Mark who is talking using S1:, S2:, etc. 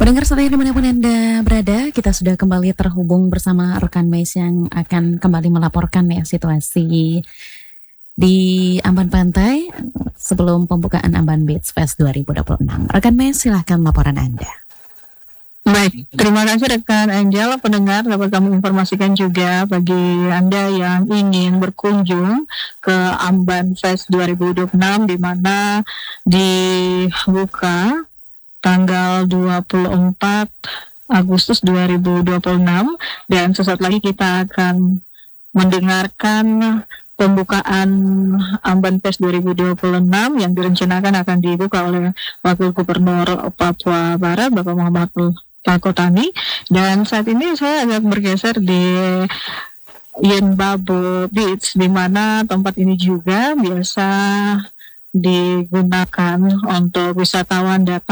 S1: Pendengar setia dimanapun Anda berada, kita sudah kembali terhubung bersama rekan Meis yang akan kembali melaporkan ya situasi di Amban Pantai sebelum pembukaan Amban Beach Fest 2026. Rekan Meis, silahkan laporan Anda.
S2: Baik, terima kasih rekan Angel. Pendengar, dapat kami informasikan juga bagi Anda yang ingin berkunjung ke Amban Fest 2026 di mana dibuka tanggal 24 Agustus 2026, dan sesaat lagi kita akan mendengarkan pembukaan Amban Fest 2026 yang direncanakan akan dibuka oleh Wakil Gubernur Papua Barat, Bapak Muhammad Pakotani. Dan saat ini saya agak bergeser di Yenbabo Beach, di mana tempat ini juga biasa digunakan untuk wisatawan datang